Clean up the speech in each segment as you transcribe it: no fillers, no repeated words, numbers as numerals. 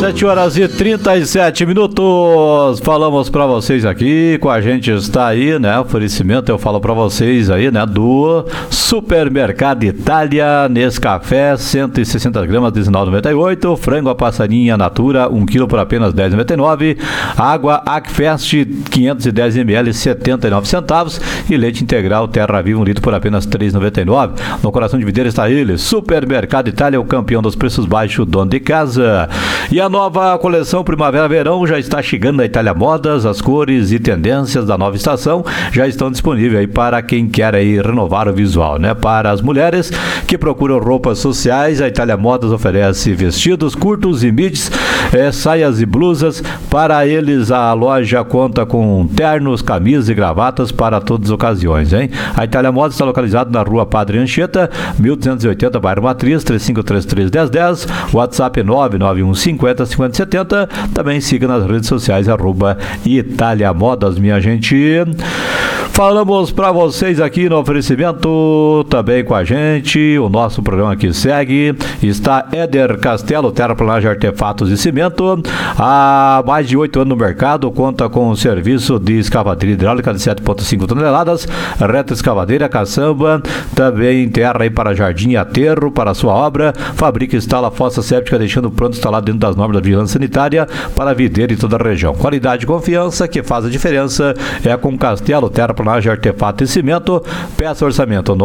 7h37. Falamos pra vocês aqui, com a gente está aí, né? Oferecimento, eu falo pra vocês aí, né? Do Supermercado Itália, Nescafé, 160 gramas, R$19,98. Frango a passarinha Natura, 1 kg por apenas R$10,99. Água Aquafest, 510 ml, 79 centavos. E leite integral Terra Viva, 1 litro por apenas R$3,99. No coração de Videira está ele, Supermercado Itália, o campeão dos preços baixos, dono de casa. E a nova coleção Primavera-Verão já está chegando na Itália Modas. As cores e tendências da nova estação já estão disponíveis aí para quem quer aí renovar o visual, né? Para as mulheres que procuram roupas sociais, a Itália Modas oferece vestidos curtos e midis, saias e blusas. Para eles, a loja conta com ternos, camisas e gravatas para todas as ocasiões, hein? A Itália Modas está localizada na Rua Padre Anchieta, 1280, bairro Matriz, 3533-1010, WhatsApp 99150-5070. Também siga nas redes sociais, @Itália Modas, minha gente. Falamos para vocês aqui no oferecimento, também com a gente, o nosso programa que segue, está Éder Castelo, terraplanagem, artefatos e cimento, há mais de 8 anos no mercado, conta com o serviço de escavadeira hidráulica de 7,5 toneladas, reta escavadeira, caçamba, também terra aí para jardim e aterro, para a sua obra, fabrica e instala fossa séptica, deixando pronto instalado dentro das normas da vigilância sanitária para a videira e toda a região. Qualidade e confiança que faz a diferença é com Castelo, terraplanagem, artefato e cimento. Peça orçamento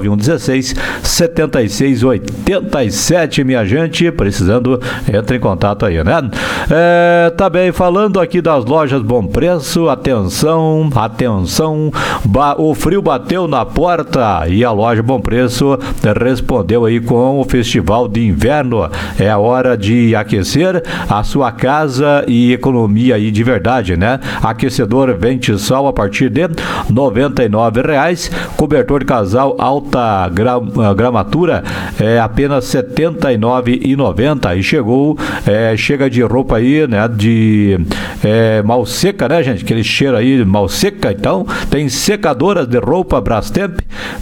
99116-7687, minha gente. Precisando, entre em contato aí, né? Também falando aqui das lojas Bom Preço, atenção, o frio bateu na porta e a loja Bom Preço respondeu aí com o festival de inverno. É a hora de aquecer a sua casa e economia aí de verdade, né? Aquecedor Vente Sol a partir de R$99, cobertor de casal alta gramatura apenas R$79,90. E chega de roupa aí, né, de mal seca, né, gente, aquele cheiro aí mal seca. Então tem secadoras de roupa Brastemp,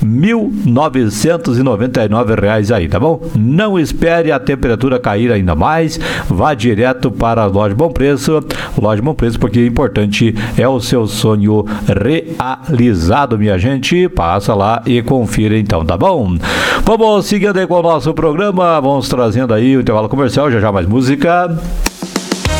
R$1.999 aí, tá bom? Não espere a temperatura cair ainda mais, vá direto para a loja Bom Preço, porque o importante é o seu sonho realizado, minha gente. Passa lá e confira então, tá bom? Vamos seguindo aí com o nosso programa, vamos trazendo aí o intervalo comercial, já mais música.